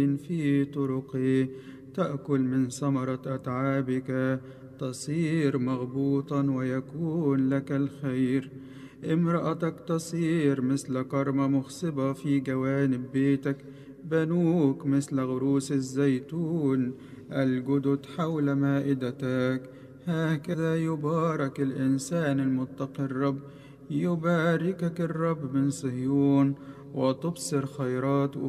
في طرقه، تأكل من ثمرة أتعابك، تصير مغبوطا ويكون لك الخير. امرأتك تصير مثل كرمة مخصبة في جوانب بيتك، بنوك مثل غروس الزيتون الجدد حول مائدتك. هكذا يبارك الإنسان المتقي الرب، يباركك الرب من صهيون وتبصر خيرات